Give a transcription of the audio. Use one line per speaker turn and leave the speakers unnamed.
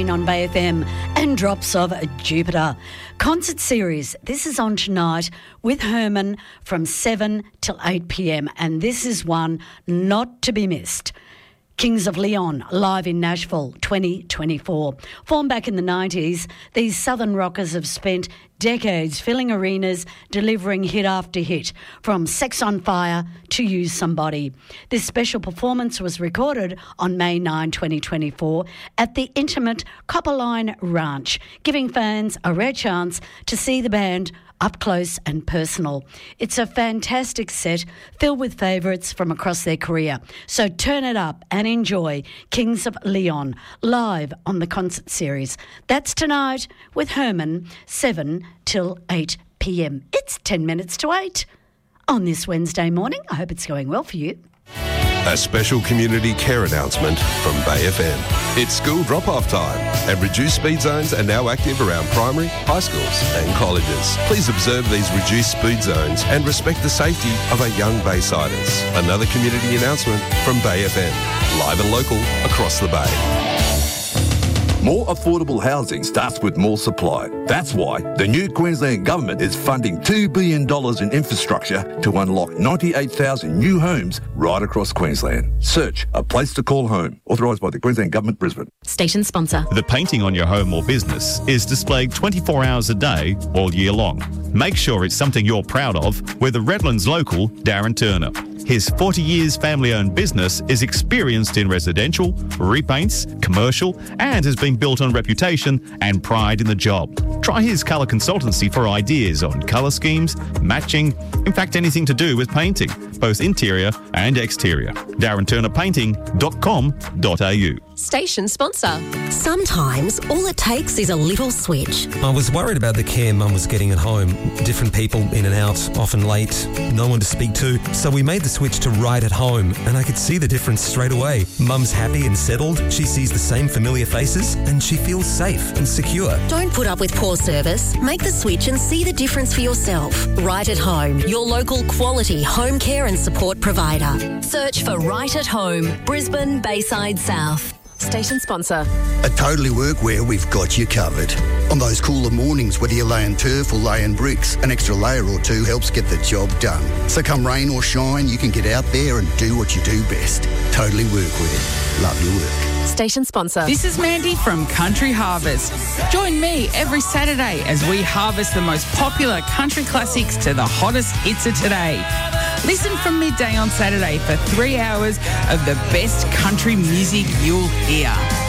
On Bay FM and Drops of Jupiter. Concert series. This is on tonight with Herman from 7 till 8 p.m. and this is one not to be missed. Kings of Leon, live in Nashville, 2024. Formed back in the 90s, these Southern rockers have spent decades filling arenas, delivering hit after hit, from Sex on Fire to Use Somebody. This special performance was recorded on May 9, 2024 at the intimate Copperline Ranch, giving fans a rare chance to see the band up close and personal. It's a fantastic set filled with favourites from across their career. So turn it up and enjoy Kings of Leon live on the concert series. That's tonight with Herman, 7 till 8 p.m. It's 10 minutes to 8 on this Wednesday morning. I hope it's going well for you.
A special community care announcement from Bay FM. It's school drop-off time and reduced speed zones are now active around primary, high schools and colleges. Please observe these reduced speed zones and respect the safety of our young Baysiders. Another community announcement from Bay FM. Live and local across the Bay.
More affordable housing starts with more supply. That's why the new Queensland Government is funding $2 billion in infrastructure to unlock 98,000 new homes right across Queensland. Search A Place to Call Home. Authorised by the Queensland Government, Brisbane.
Station sponsor.
The painting on your home or business is displayed 24 hours a day, all year long. Make sure it's something you're proud of with the Redlands local, Darren Turner. His 40 years family-owned business is experienced in residential, repaints, commercial, and has been built on reputation and pride in the job. Try his colour consultancy for ideas on colour schemes, matching, in fact anything to do with painting, both interior and exterior. DarrenTurnerPainting.com.au.
Station sponsor.
Sometimes all it takes is a little switch.
I was worried about the care Mum was getting at home. Different people in and out, often late, no one to speak to. So we made the switch to Right at Home and I could see the difference straight away. Mum's happy and settled, she sees the same familiar faces and she feels safe and secure.
Don't put up with poor service. Make the switch and see the difference for yourself. Right at Home, your local quality home care and support provider.
Search for Right at Home, Brisbane, Bayside South. Station sponsor.
At Totally Workwear, we've got you covered. On those cooler mornings, whether you're laying turf or laying bricks, an extra layer or two helps get the job done. So come rain or shine, you can get out there and do what you do best. Totally Workwear. Love your work.
Station sponsor.
This is Mandy from Country Harvest. Join me every Saturday as we harvest the most popular country classics to the hottest hits of today. Listen from midday on Saturday for 3 hours of the best country music you'll hear.